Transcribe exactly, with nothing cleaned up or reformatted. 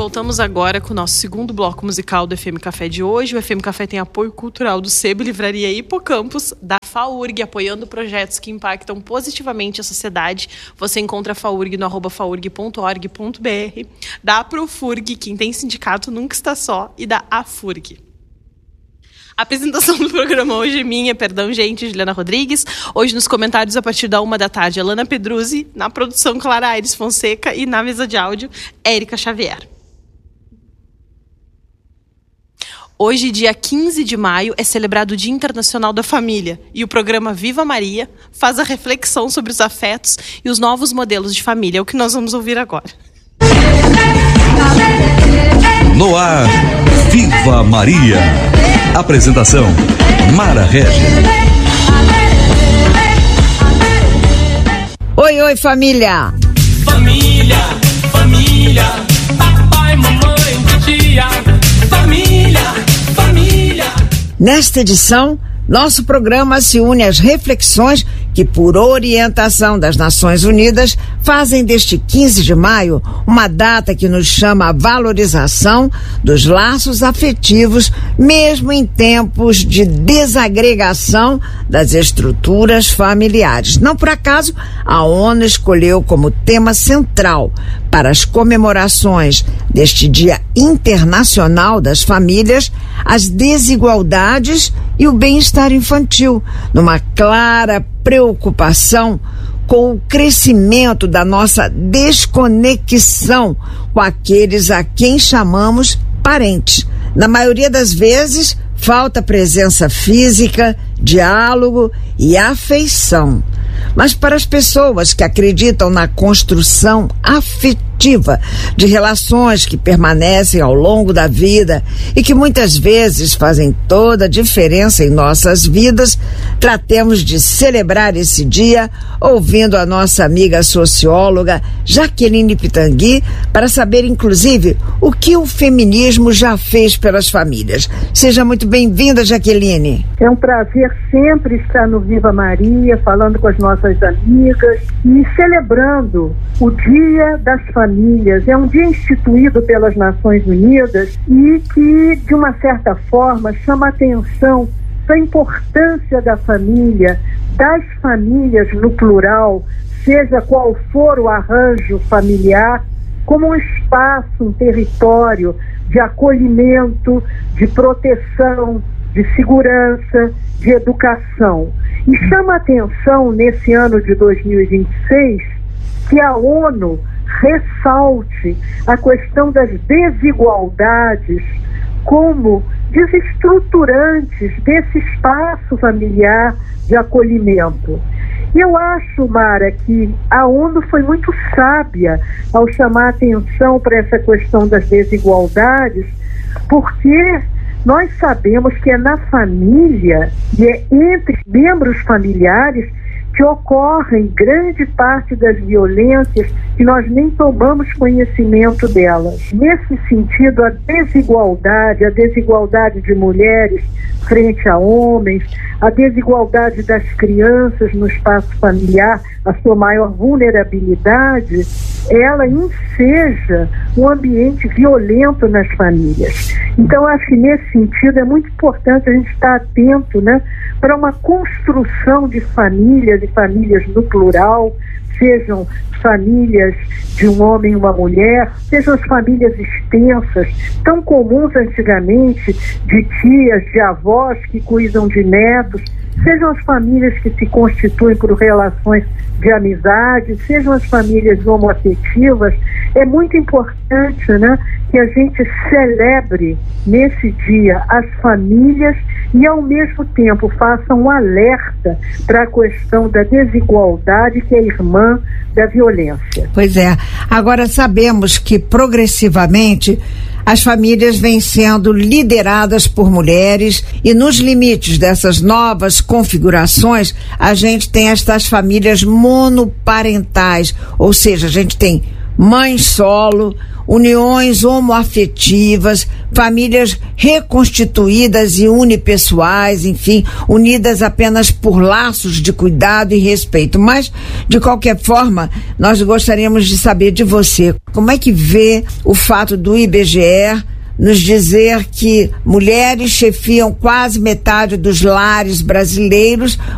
voltamos agora com o nosso segundo bloco musical do F M Café de hoje. O F M Café tem apoio cultural do Sebo Livraria Hipocampus, da FAURG, apoiando projetos que impactam positivamente a sociedade. Você encontra a FAURG no arroba faurg ponto org ponto br, da Profurg, quem tem sindicato nunca está só, e da AFURG. A apresentação do programa hoje é minha, perdão, gente, Juliana Rodrigues. Hoje nos comentários, a partir da uma da tarde, Alana Pedruzzi. Na produção, Clara Aires Fonseca. E na mesa de áudio, Érica Xavier. Hoje, dia quinze de maio, é celebrado o Dia Internacional da Família. E o programa Viva Maria faz a reflexão sobre os afetos e os novos modelos de família. É o que nós vamos ouvir agora. No ar, Viva Maria. Apresentação, Mara Regis. Oi, oi, família. Família, família, papai, mamãe, tia. Família, família. Nesta edição, nosso programa se une às reflexões que, por orientação das Nações Unidas, fazem deste quinze de maio uma data que nos chama a valorização dos laços afetivos, mesmo em tempos de desagregação das estruturas familiares. Não por acaso, a ONU escolheu como tema central para as comemorações deste Dia Internacional das Famílias as desigualdades e o bem-estar infantil, numa clara preocupação com o crescimento da nossa desconexão com aqueles a quem chamamos parentes. Na maioria das vezes, falta presença física, diálogo e afeição. Mas para as pessoas que acreditam na construção afetiva de relações que permanecem ao longo da vida e que muitas vezes fazem toda a diferença em nossas vidas, tratemos de celebrar esse dia ouvindo a nossa amiga socióloga Jaqueline Pitangui para saber, inclusive, o que o feminismo já fez pelas famílias. Seja muito bem-vinda, Jaqueline. É um prazer sempre estar no Viva Maria, falando com as nossas amigas e celebrando o Dia das Famílias. É um dia instituído pelas Nações Unidas e que, de uma certa forma, chama a atenção da importância da família, das famílias no plural, seja qual for o arranjo familiar, como um espaço, um território de acolhimento, de proteção, de segurança, de educação. E chama a atenção, nesse ano de dois mil e vinte e seis, que a ONU ressalte a questão das desigualdades como desestruturantes desse espaço familiar de acolhimento. E eu acho, Mara, que a ONU foi muito sábia ao chamar a atenção para essa questão das desigualdades, porque nós sabemos que é na família e é entre membros familiares que ocorrem grande parte das violências que nós nem tomamos conhecimento delas. Nesse sentido, a desigualdade, a desigualdade de mulheres frente a homens, a desigualdade das crianças no espaço familiar, a sua maior vulnerabilidade, ela enseja um ambiente violento nas famílias. Então, acho que nesse sentido é muito importante a gente estar atento, né, para uma construção de famílias e famílias no plural, sejam famílias de um homem e uma mulher, sejam as famílias extensas, tão comuns antigamente, de tias, de avós que cuidam de netos, sejam as famílias que se constituem por relações de amizade, sejam as famílias homoafetivas. É muito importante, né, que a gente celebre nesse dia as famílias e, ao mesmo tempo, faça um alerta para a questão da desigualdade, que é irmã da violência. Pois é. Agora sabemos que, progressivamente, as famílias vêm sendo lideradas por mulheres e, nos limites dessas novas configurações, a gente tem estas famílias monoparentais, ou seja, a gente tem mãe solo, uniões homoafetivas, famílias reconstituídas e unipessoais, enfim, unidas apenas por laços de cuidado e respeito. Mas, de qualquer forma, nós gostaríamos de saber de você, como é que vê o fato do I B G E nos dizer que mulheres chefiam quase metade dos lares brasileiros,